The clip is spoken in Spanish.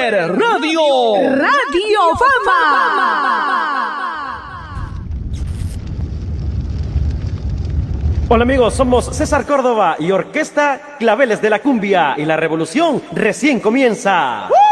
Poder Radio. Radio Fama. Hola amigos, somos César Córdoba y Orquesta Claveles de la Cumbia y la revolución recién comienza.